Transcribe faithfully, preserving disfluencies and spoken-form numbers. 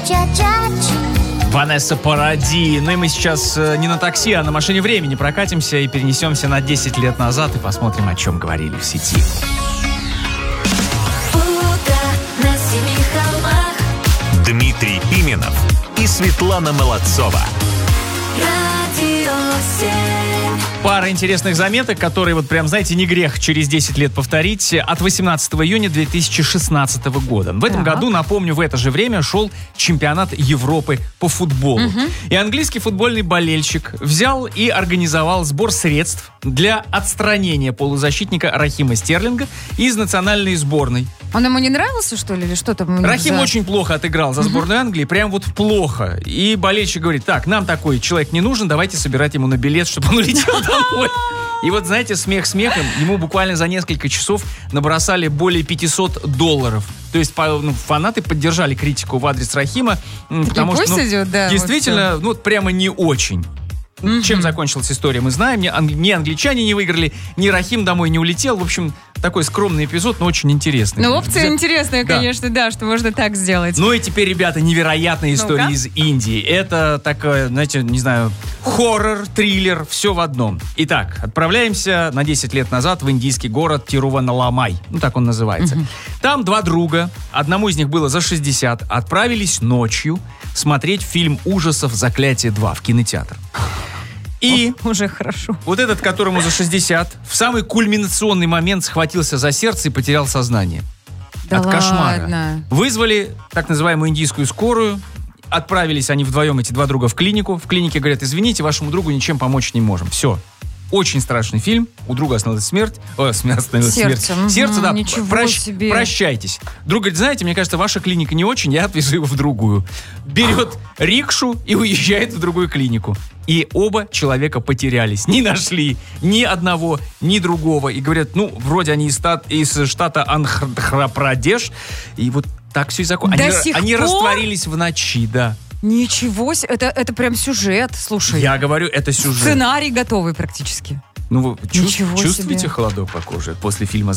Ванесса Паради. Ну и мы сейчас э, не на такси, а на машине времени прокатимся и перенесемся на десять лет назад и посмотрим, о чем говорили в сети. Дмитрий Пименов и Светлана Молодцова. Пара интересных заметок, которые, вот прям, знаете, не грех через десять лет повторить. От восемнадцатого июня две тысячи шестнадцатого года. В этом Так. году, напомню, в это же время шел чемпионат Европы по футболу. Угу. И английский футбольный болельщик взял и организовал сбор средств для отстранения полузащитника Рахима Стерлинга из национальной сборной. Он ему не нравился, что ли, или что там? у них Рахим за- очень плохо отыграл за сборную Англии, прям вот плохо. И болельщик говорит: так, нам такой человек не нужен, давайте собирать ему на билет, чтобы он улетел домой. И вот, знаете, смех смехом, ему буквально за несколько часов набросали более пятьсот долларов. То есть по- ну, фанаты поддержали критику в адрес Рахима, м, потому пусть что, ну, идет, да, действительно, ну, вот прямо не очень. Чем закончилась история, мы знаем. Ни, ан- ни англичане не выиграли, ни Рахим домой не улетел. В общем, такой скромный эпизод, но очень интересный. Ну, опция Взя- интересная, Да. конечно, да, что можно так сделать. Ну и теперь, ребята, невероятная история Ну-ка. из Индии. Это такое, знаете, не знаю, хоррор, триллер, все в одном. Итак, отправляемся на десять лет назад в индийский город Тируваналамай. Ну, так он называется. Там два друга, одному из них было за шестьдесят, отправились ночью смотреть фильм ужасов «Заклятие два» в кинотеатр. И Уже хорошо. вот этот, которому за шестьдесят, в самый кульминационный момент схватился за сердце и потерял сознание. Да От кошмара. ладно. Вызвали так называемую индийскую скорую. Отправились они вдвоем, эти два друга, в клинику. В клинике говорят: извините, вашему другу ничем помочь не можем. Все. Очень страшный фильм. У друга остановилась смерть. О, смерть, остановилась Сердце, смерть. мгм, Сердце, да. ничего прощ- себе. Прощайтесь. Друг говорит: знаете, мне кажется, ваша клиника не очень, я отвезу его в другую. Берет рикшу и уезжает в другую клинику. И оба человека потерялись. Не нашли ни одного, ни другого. И говорят: ну, вроде они из, стат- из штата Андхра-Прадеш. И вот так все и закончилось. До Они, сих они пор? растворились в ночи, да. Ничего себе, это, это прям сюжет, слушай. Я говорю, это сюжет. Сценарий готовый практически. Ну, вы чувств- Ничего чувствуете себе. холодок по коже после фильма